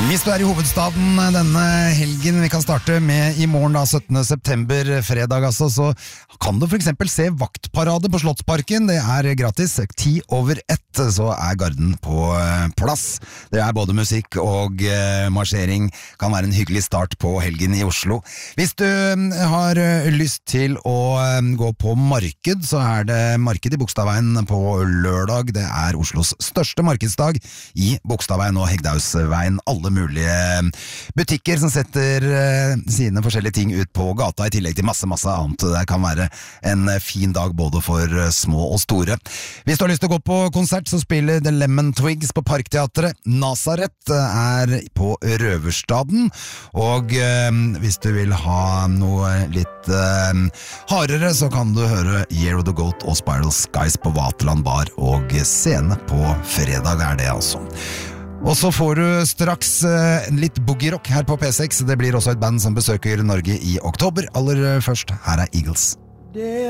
Hvis du I hovedstaden denne helgen, vi kan starte med I morgen da, 17. september, fredag altså, så kan du for eksempel se vaktparade på Slottsparken. Det gratis, 1:10, så Garden på plass. Det både musikk og marsjering, kan være en hyggelig start på helgen I Oslo. Hvis du har lyst til å gå på marked, så det marked I Bogstadveien på lørdag. Det Oslos største markedsdag I Bogstadveien og Hegdehaugsveien. Alle mulige butikker som setter sine forskjellige ting ut på gata I tillegg til masse annet. Det kan være en fin dag både for små og store. Hvis du har lyst til å gå på konsert, så spiller The Lemon Twigs på Parkteatret. Nazareth på Røverstaden, og hvis du vil ha noe litt hardere, så kan du høre Year of the Goat og Spiral Skies på Vaterland Bar, og scene på fredag det altså. Og så får du straks litt boogie-rock her på P6. Det blir også et band som besøker Norge I oktober. Aller først, her Eagles.